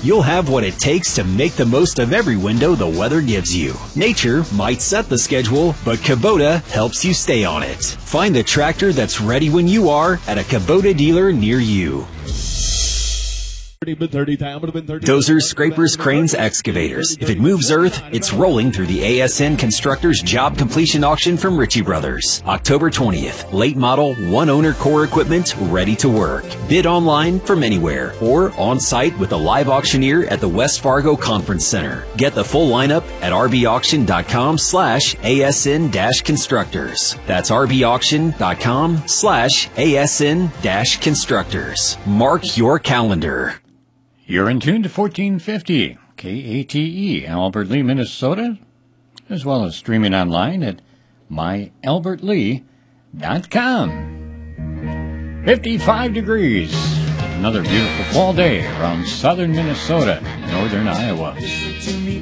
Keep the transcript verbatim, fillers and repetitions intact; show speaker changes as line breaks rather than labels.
you'll have what it takes to make the most of every window the weather gives you. Nature might set the schedule, but Kubota helps you stay on it. Find the tractor that's ready when you are at a Kubota dealer near you. Dozers, scrapers, cranes, excavators. If it moves earth, it's rolling through the A S N Constructors Job Completion Auction from Ritchie Brothers. October twentieth. Late model, one-owner core equipment ready to work. Bid online from anywhere or on-site with a live auctioneer at the West Fargo Conference Center. Get the full lineup at rbauction.com slash ASN dash constructors. That's rbauction.com slash ASN dash constructors. Mark your calendar.
You're in tune to fourteen fifty K A T E, Albert Lea, Minnesota, as well as streaming online at my albert lee dot com. fifty-five degrees. Another beautiful fall day around southern Minnesota, northern Iowa.